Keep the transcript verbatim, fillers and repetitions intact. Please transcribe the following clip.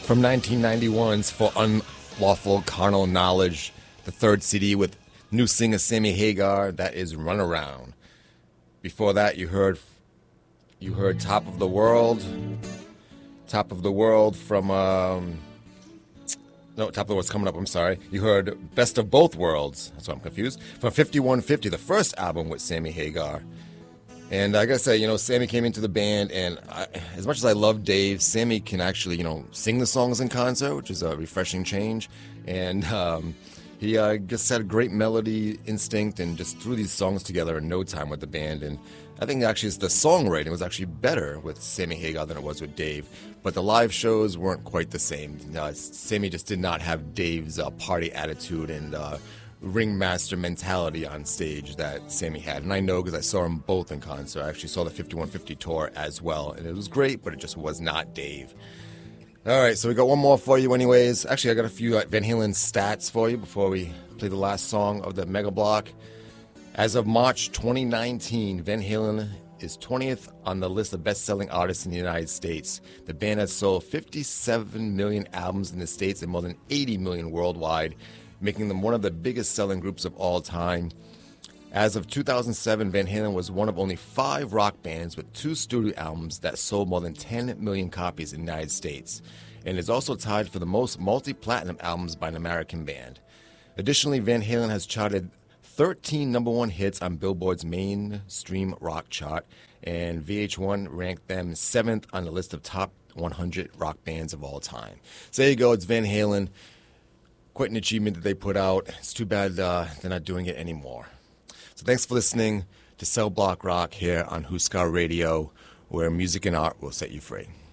from nineteen ninety-one's For Unlawful Carnal Knowledge, the third C D with new singer Sammy Hagar, that is Run Around. Before that, you heard you heard Top of the World, Top of the World from, um, no, Top of the World's coming up, I'm sorry. You heard Best of Both Worlds, that's why I'm confused, from fifty-one fifty, the first album with Sammy Hagar. And I gotta say, you know, Sammy came into the band, and I, as much as I love Dave, Sammy can actually, you know, sing the songs in concert, which is a refreshing change. And um, he uh, just had a great melody instinct and just threw these songs together in no time with the band. And I think actually the songwriting was actually better with Sammy Hagar than it was with Dave. But the live shows weren't quite the same. Uh, Sammy just did not have Dave's uh, party attitude and uh, ringmaster mentality on stage that Sammy had. And I know because I saw them both in concert. I actually saw the fifty-one fifty tour as well. And it was great, but it just was not Dave. All right, so we got one more for you anyways. Actually, I got a few uh, Van Halen stats for you before we play the last song of the Mega Block. As of March twenty nineteen, Van Halen is twentieth on the list of best-selling artists in the United States. The band has sold fifty-seven million albums in the States and more than eighty million worldwide, making them one of the biggest selling groups of all time. As of two thousand seven, Van Halen was one of only five rock bands with two studio albums that sold more than ten million copies in the United States, and is also tied for the most multi-platinum albums by an American band. Additionally, Van Halen has charted thirteen number one hits on Billboard's mainstream rock chart, and V H one ranked them seventh on the list of top one hundred rock bands of all time. So there you go, it's Van Halen. Quite an achievement that they put out. It's too bad uh, they're not doing it anymore. So thanks for listening to Cell Block Rock here on Huskar Radio, where music and art will set you free.